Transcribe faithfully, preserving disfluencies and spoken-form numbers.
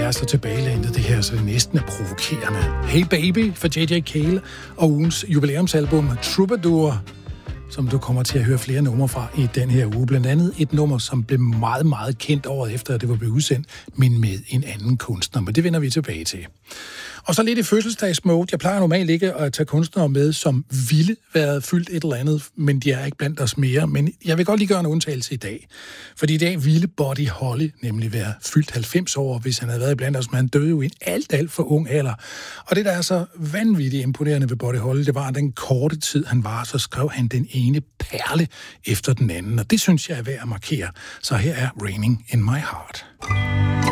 er så tilbagelænet det her, så det næsten er provokerende. Hey Baby for J J Cale og ugens jubilæumsalbum Troubadour, som du kommer til at høre flere numre fra i den her uge. Blandt andet et nummer, som blev meget, meget kendt året efter, at det var blevet udsendt, men med en anden kunstner. Men det vender vi tilbage til. Og så lidt i fødselsdagsmode. Jeg plejer normalt ikke at tage kunstnere med, som ville være fyldt et eller andet, men de er ikke blandt os mere. Men jeg vil godt lige gøre en undtagelse i dag. Fordi i dag ville Buddy Holly nemlig være fyldt halvfems år, hvis han havde været blandt os, men han døde jo i en alt, alt for ung alder. Og det, der er så vanvittigt imponerende ved Buddy Holly, det var, at den korte tid, han var, så skrev han den ene perle efter den anden. Og det synes jeg er værd at markere. Så her er Raining in My Heart.